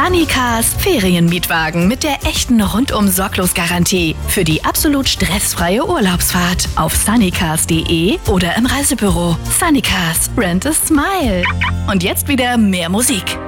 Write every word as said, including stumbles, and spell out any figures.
Sunnycars Ferienmietwagen mit der echten Rundum-Sorglos-Garantie. Für die absolut stressfreie Urlaubsfahrt auf sunnycars punkt de oder im Reisebüro. Sunnycars, rent a smile. Und jetzt wieder mehr Musik.